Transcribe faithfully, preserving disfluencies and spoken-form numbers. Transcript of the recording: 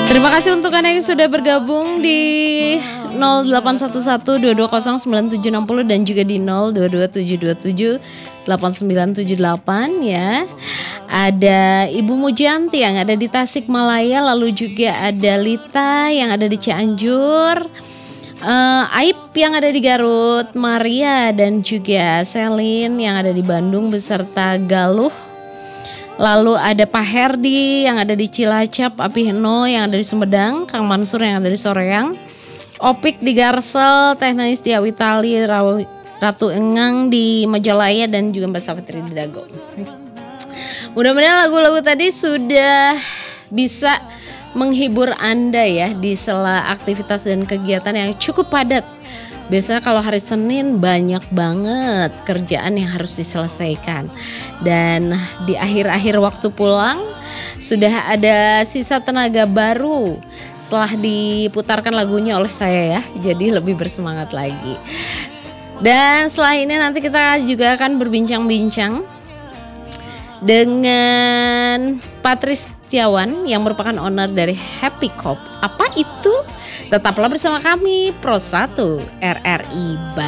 Terima kasih untuk Anda yang sudah bergabung di nol delapan satu satu dua dua nol sembilan tujuh enam nol dan juga di nol dua dua tujuh dua tujuh delapan sembilan tujuh delapan ya. Ada Ibu Mujanti yang ada di Tasikmalaya, lalu juga ada Lita yang ada di Cianjur, uh, Aib yang ada di Garut, Maria dan juga Selin yang ada di Bandung beserta Galuh. Lalu ada Pak Herdi yang ada di Cilacap, Apiheno yang ada di Sumedang, Kang Mansur yang ada di Soreang, Opik di Garsel, Teh Nais di Awitali, Ratu Engang di Majalaya dan juga Mbak Safitri di Dago. Mudah-mudahan lagu-lagu tadi sudah bisa menghibur Anda ya di sela aktivitas dan kegiatan yang cukup padat. Biasanya kalau hari Senin banyak banget kerjaan yang harus diselesaikan. Dan di akhir-akhir waktu pulang sudah ada sisa tenaga baru setelah diputarkan lagunya oleh saya ya. Jadi lebih bersemangat lagi. Dan setelah ini nanti kita juga akan berbincang-bincang dengan Patris Setiawan yang merupakan owner dari Happy Cop. Apa itu? Tetaplah bersama kami Pro satu R R I Bandung.